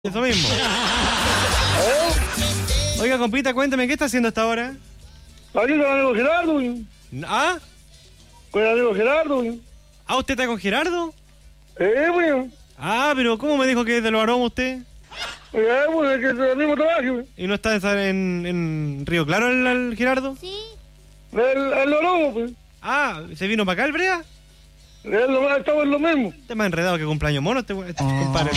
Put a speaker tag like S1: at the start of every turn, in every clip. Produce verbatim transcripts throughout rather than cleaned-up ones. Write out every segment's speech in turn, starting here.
S1: Eso mismo. Oiga, compita, cuéntame, ¿qué está haciendo hasta ahora?
S2: Aquí con el amigo Gerardo, güey.
S1: ¿Ah?
S2: Con el amigo Gerardo, güey.
S1: ¿Ah, usted está con Gerardo?
S2: Eh, güey.
S1: Ah, pero ¿cómo me dijo que es de los aromas usted?
S2: Eh, güey, que es el mismo trabajo, güey.
S1: ¿Y no está en, en Río Claro el, el Gerardo?
S3: Sí.
S2: El, el oromo, pues.
S1: Ah, ¿se vino para acá el Brea?
S2: Es lo, estamos en lo mismo.
S1: Este más enredado que cumpleaños mono, este, este compadre.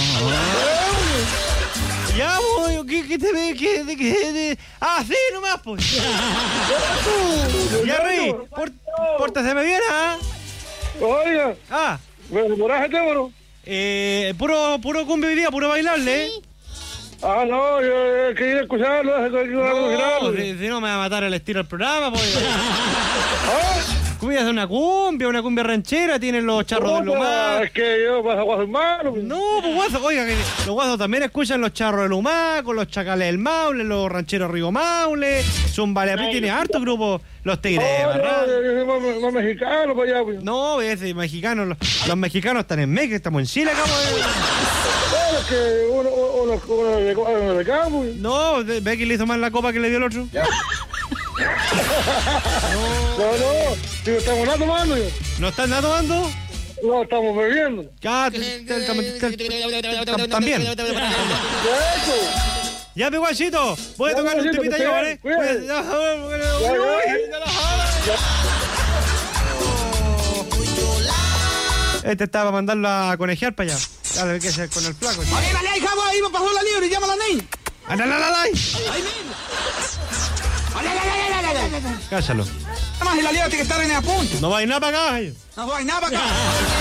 S1: Ya, voy, ¿qué, qué te ve? ¿Qué, de, qué, de? Ah, sí, nomás, pues. Ya, Rey, por, pórtaseme bien, ¿ah?
S2: Oiga,
S1: Ah,
S2: ¿me demoraste, teléfono?
S1: eh, puro, puro cumbia hoy día, puro bailable, ¿eh?
S3: Sí.
S2: Ah, no, yo eh, quería escucharlo, hace con el amigo Gerardo.
S1: No, si, si no me va a matar el estilo del programa, pues.
S2: ¿Ah?
S1: Cumbia es una cumbia, una cumbia ranchera, tienen los charros de
S2: Puta,
S1: Lumá.
S2: Es que yo paso a guaso hermano, pues.
S1: No, pues guaso, oiga, que los guasos también escuchan los charros de Lumá, con los chacales del Maule, los rancheros Río Maule, son Baleapí, tiene harto grupo, los tigres de
S2: Oh,
S1: Barranco.
S2: yo, yo soy más, más mexicano para allá, pues.
S1: No, ese mexicanos, los, los mexicanos están en México, estamos en Chile, acá, pues.
S2: Claro, es que uno, uno, uno de, uno de campo, pues.
S1: No, ve que le hizo mal la copa que le dio el otro.
S2: No, no, si no estamos nada tomando, yo.
S1: ¿No están nada tomando?
S2: No, estamos bebiendo.
S1: Ya, te- te- te- te- te- también.
S2: Eso.
S1: Ya, mi guachito, voy a
S2: Ya,
S1: tocar un
S2: guachito,
S1: tipita
S2: que
S1: yo,
S2: te
S1: ¿vale?
S2: vean, cuídate.
S1: Ya,
S2: Ya, ya, ya.
S1: Este estaba para mandarlo a conejear para allá. A ver qué hacer con el flaco.
S4: Oye, la ley, jabo, ahí me pasó la libre, llama a la ley.
S1: ¡Anda, la, la, la!
S4: Ahí mismo. Oye, la, la, la, la, la, la.
S1: Cállalo.
S4: Nada más y la libre tiene que estar en el punto.
S1: No va a ir nada para acá.
S4: No voy nada para acá.